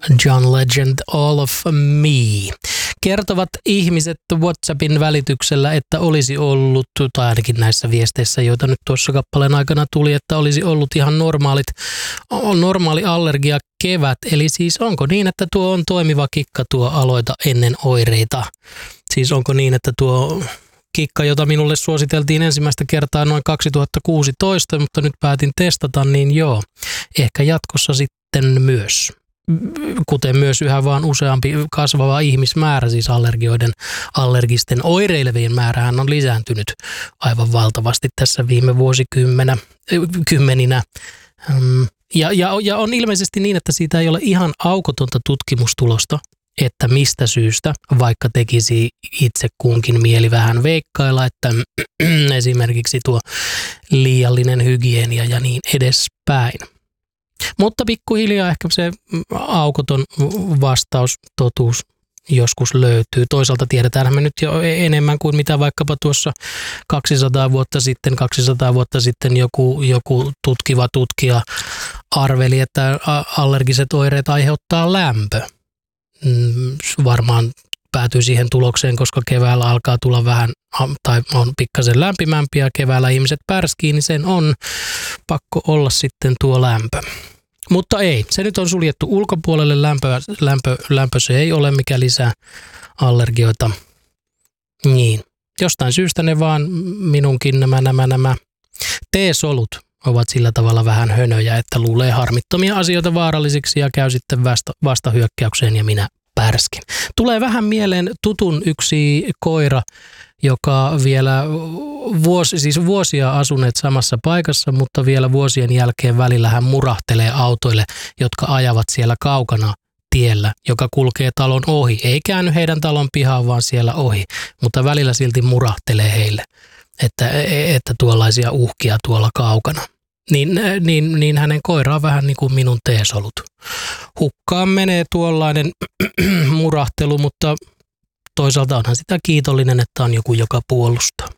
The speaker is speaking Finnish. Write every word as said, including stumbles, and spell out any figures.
John Legend, All of Me. Kertovat ihmiset WhatsAppin välityksellä, että olisi ollut, tai ainakin näissä viesteissä, joita nyt tuossa kappaleen aikana tuli, että olisi ollut ihan normaalit, normaali allergia kevät. Eli siis onko niin, että tuo on toimiva kikka tuo aloita ennen oireita? Siis onko niin, että tuo kikka, jota minulle suositeltiin ensimmäistä kertaa noin kaksituhattakuusitoista, mutta nyt päätin testata, niin joo, ehkä jatkossa sitten myös. Kuten myös yhä vaan useampi kasvava ihmismäärä, siis allergioiden, allergisten oireilevien määrähän on lisääntynyt aivan valtavasti tässä viime vuosikymmeninä. Kymmeninä. Ja, ja, ja on ilmeisesti niin, että siitä ei ole ihan aukotonta tutkimustulosta, että mistä syystä, vaikka tekisi itse kunkin mieli vähän veikkailla, että esimerkiksi tuo liiallinen hygienia ja niin edespäin. Mutta pikkuhiljaa ehkä se aukoton vastaus, totuus joskus löytyy. Toisaalta tiedetään me nyt jo enemmän kuin mitä vaikkapa tuossa kaksisataa vuotta sitten, kaksisataa vuotta sitten joku, joku tutkiva tutkija arveli, että allergiset oireet aiheuttaa lämpö. Varmaan päätyy siihen tulokseen, koska keväällä alkaa tulla vähän, tai on pikkasen lämpimämpiä, keväällä ihmiset pärskii, niin sen on pakko olla sitten tuo lämpö. Mutta ei, se nyt on suljettu ulkopuolelle, lämpö, lämpö, lämpö se ei ole, mikä lisää allergioita. Niin, jostain syystä ne vaan minunkin nämä, nämä, nämä T-solut ovat sillä tavalla vähän hönöjä, että luulee harmittomia asioita vaarallisiksi ja käy sitten vasta, vastahyökkäykseen ja minä pärskin. Tulee vähän mieleen tutun yksi koira, joka vielä vuosi, siis vuosia asuneet samassa paikassa, mutta vielä vuosien jälkeen välillä hän murahtelee autoille, jotka ajavat siellä kaukana tiellä, joka kulkee talon ohi. Ei käänny heidän talon pihaan, vaan siellä ohi, mutta välillä silti murahtelee heille, että, että tuollaisia uhkia tuolla kaukana. Niin, niin, niin hänen koira on vähän niin kuin minun T-solut. Hukkaan menee tuollainen murahtelu, mutta toisaalta onhan sitä kiitollinen, että on joku, joka puolustaa.